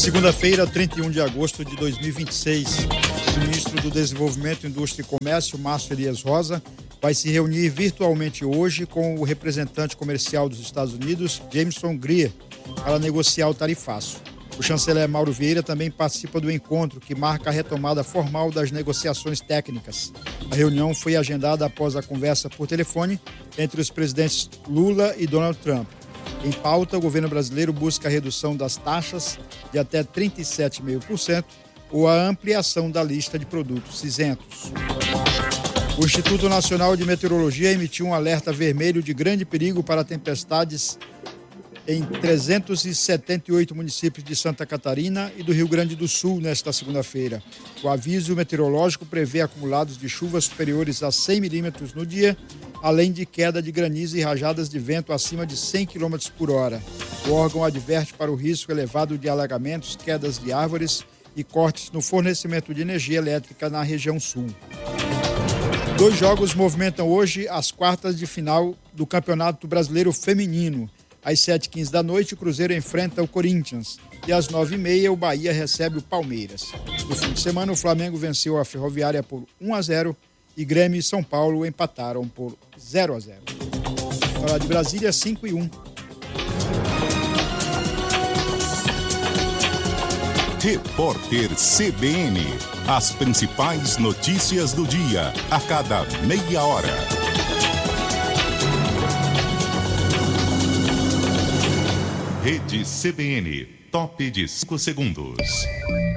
Segunda-feira, 31 de agosto de 2026, o ministro do Desenvolvimento, Indústria e Comércio, Márcio Elias Rosa, vai se reunir virtualmente hoje com o representante comercial dos Estados Unidos, Jameson Greer, para negociar o tarifaço. O chanceler Mauro Vieira também participa do encontro, que marca a retomada formal das negociações técnicas. A reunião foi agendada após a conversa por telefone entre os presidentes Lula e Donald Trump. Em pauta, o governo brasileiro busca a redução das taxas de até 37,5% ou a ampliação da lista de produtos isentos. O Instituto Nacional de Meteorologia emitiu um alerta vermelho de grande perigo para tempestades em 378 municípios de Santa Catarina e do Rio Grande do Sul nesta segunda-feira. O aviso meteorológico prevê acumulados de chuvas superiores a 100 milímetros no dia, além de queda de granizo e rajadas de vento acima de 100 km por hora. O órgão adverte para o risco elevado de alagamentos, quedas de árvores e cortes no fornecimento de energia elétrica na região sul. 2 jogos movimentam hoje as quartas de final do Campeonato Brasileiro Feminino. Às 7h15 da noite, o Cruzeiro enfrenta o Corinthians e às 9h30 o Bahia recebe o Palmeiras. No fim de semana, o Flamengo venceu a Ferroviária por 1-0 e Grêmio e São Paulo empataram por 0-0. Fora de Brasília, 5-1. Repórter CBN. As principais notícias do dia, a cada meia hora. Rede CBN, top de 5 segundos.